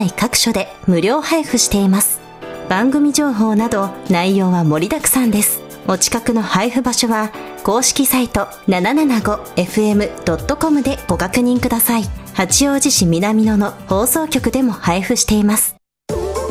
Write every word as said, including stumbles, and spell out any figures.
各所で無料配布しています。番組情報など内容は盛りだくさんです。お近くの配布場所は公式サイト ななななごエフエムドットコム でご確認ください。八王子市南野の放送局でも配布しています。